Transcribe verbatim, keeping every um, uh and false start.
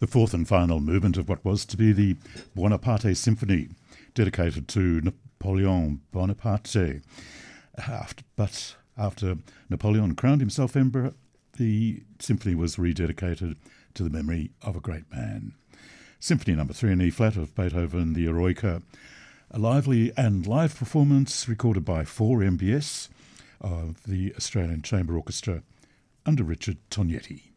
the fourth and final movement of what was to be the Buonaparte Symphony, dedicated to Napoleon Bonaparte. After, but after Napoleon crowned himself emperor, the symphony was rededicated to the memory of a great man. Symphony number three in E-flat of Beethoven, the Eroica, a lively and live performance recorded by four M B S of the Australian Chamber Orchestra under Richard Tognetti.